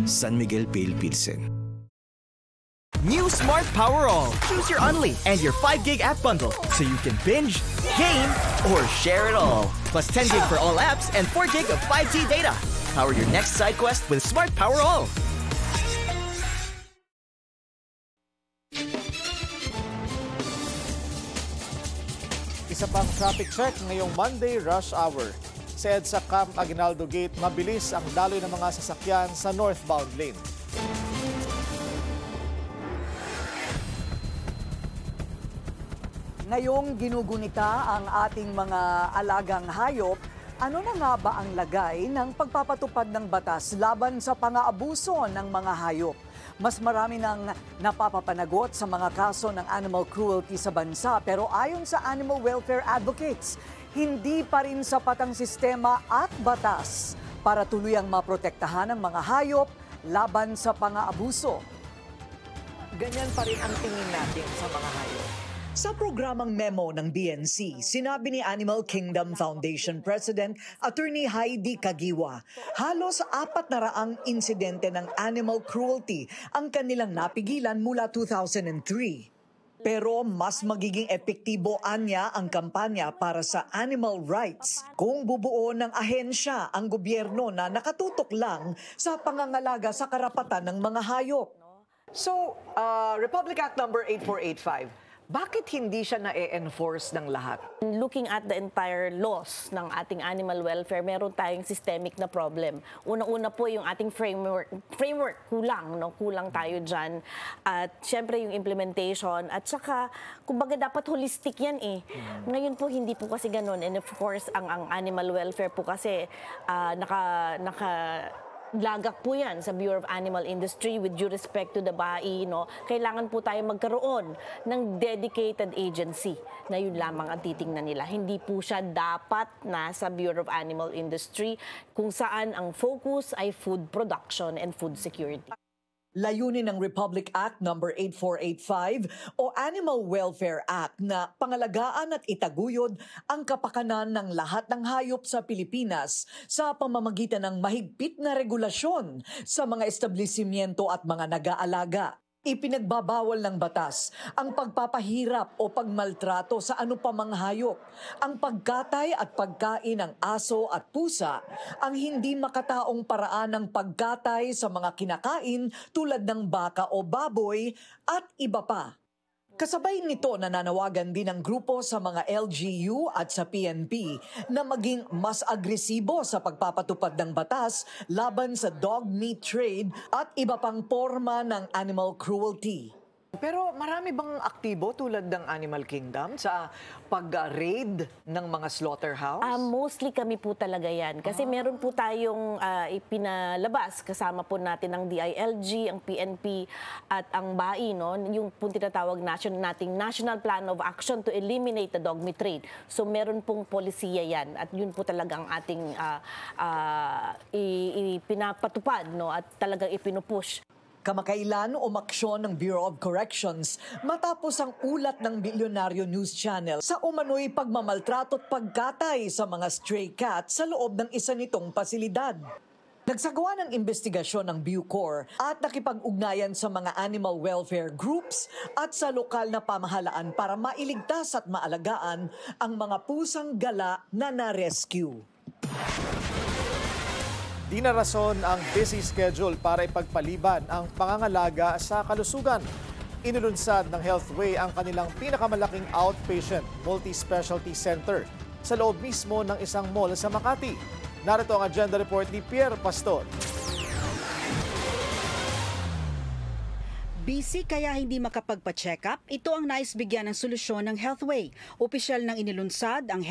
San Miguel Pale Pilsen. New Smart Power All. Choose your Unli and your 5 gig app bundle so you can binge, game, or share it all. Plus 10 gig for all apps and 4 gig of 5G data. Power your next side quest with Smart Power All. Isa pang traffic check ngayong Monday rush hour. Sa EDSA Camp Aguinaldo Gate, mabilis ang daloy ng mga sasakyan sa northbound lane. Ngayong ginugunita ang ating mga alagang hayop, ano na nga ba ang lagay ng pagpapatupad ng batas laban sa pang-aabuso ng mga hayop? Mas marami nang napapapanagot sa mga kaso ng animal cruelty sa bansa, pero ayon sa animal welfare advocates, hindi pa rin sapat ang sistema at batas para tuluyang maprotektahan ang mga hayop laban sa pang-aabuso. Ganyan pa rin ang tingin natin sa mga hayop. Sa programang memo ng BNC, sinabi ni Animal Kingdom Foundation President Attorney Heidi Caguiwa, halos 400 insidente ng animal cruelty ang kanilang napigilan mula 2003. Pero mas magiging epektibo anya ang kampanya para sa animal rights kung bubuo ng ahensya ang gobyerno na nakatutok lang sa pangangalaga sa karapatan ng mga hayop. So, Republic Act number 8485, bakit hindi siya na-enforce ng lahat? Looking at the entire laws ng ating animal welfare, meron tayong systemic na problem. Unang-una po yung ating framework kulang, no? Kulang tayo dyan. At syempre yung implementation. At saka, kumbaga dapat holistic yan eh. Ngayon po, hindi po kasi ganun. And of course, ang animal welfare po kasi lagak po yan sa Bureau of Animal Industry with due respect to the BAI, no? Kailangan po tayo magkaroon ng dedicated agency na yun lamang ang titingnan nila. Hindi po siya dapat nasa Bureau of Animal Industry kung saan ang focus ay food production and food security. Layunin ng Republic Act number 8485 o Animal Welfare Act na pangalagaan at itaguyod ang kapakanan ng lahat ng hayop sa Pilipinas sa pamamagitan ng mahigpit na regulasyon sa mga establishmento at mga nag-aalaga. Ipinagbabawal ng batas ang pagpapahirap o pagmaltrato sa anupamang hayop, ang pagkatay at pagkain ng aso at pusa, ang hindi makataong paraan ng pagkatay sa mga kinakain tulad ng baka o baboy at iba pa. Kasabay nito, nananawagan din ang grupo sa mga LGU at sa PNP na maging mas agresibo sa pagpapatupad ng batas laban sa dog meat trade at iba pang forma ng animal cruelty. Pero marami bang aktibo tulad ng Animal Kingdom sa pag-raid ng mga slaughterhouse? Mostly kami po talaga yan. Kasi meron po tayong ipinalabas. Kasama po natin ang DILG, ang PNP at ang BAI. No? Yung po tinatawag nating National Plan of Action to Eliminate the Dog Meat Trade. So meron pong polisiya yan. At yun po talaga ang ating pinapatupad, no? At talagang ipinupush. Kamakailan umaksyon ng Bureau of Corrections matapos ang ulat ng Bilyonaryo News Channel sa umano'y pagmamaltrato at pagkatay sa mga stray cats sa loob ng isa nitong pasilidad. Nagsagawa ng investigasyon ng Bucor at nakipag-ugnayan sa mga animal welfare groups at sa lokal na pamahalaan para mailigtas at maalagaan ang mga pusang gala na na-rescue. Di na rason ang busy schedule para ipagpaliban ang pangangalaga sa kalusugan. Inulunsad ng Healthway ang kanilang pinakamalaking outpatient multi-specialty center sa loob mismo ng isang mall sa Makati. Narito ang agenda report ni Pierre Pastor. Busy kaya hindi makapagpa-check up? Ito ang nais bigyan ng solusyon ng Healthway. Opisyal nang inilunsad ang